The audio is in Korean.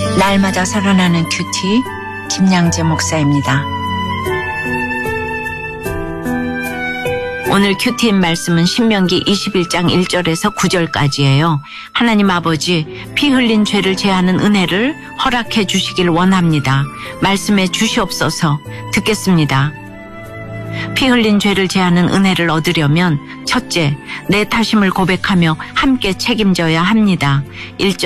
날마다 살아나는 큐티 김양재 목사입니다. 오늘 큐티인 말씀은 신명기 21장 1절에서 9절까지예요. 하나님 아버지, 피 흘린 죄를 제하는 은혜를 허락해 주시길 원합니다. 말씀해 주시옵소서. 듣겠습니다. 피 흘린 죄를 제하는 은혜를 얻으려면 첫째, 내 탓임을 고백하며 함께 책임져야 합니다. 1절